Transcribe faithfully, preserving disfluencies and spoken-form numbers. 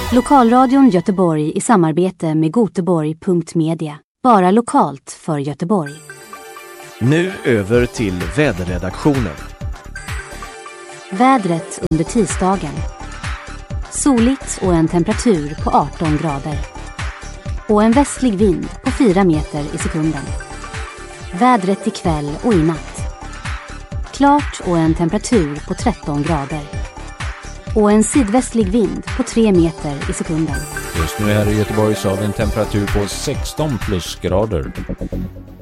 Lokalradion Göteborg i samarbete med Göteborg punkt media. Bara lokalt för Göteborg. Nu över till väderredaktionen. Vädret under tisdagen. Soligt och en temperatur på arton grader. Och en västlig vind på fyra meter i sekunden. Vädret ikväll och i natt. Klart och en temperatur på tretton grader. Och en sydvästlig vind på tre meter i sekunden. Just nu här i Göteborg så har vi en temperatur på sexton plusgrader.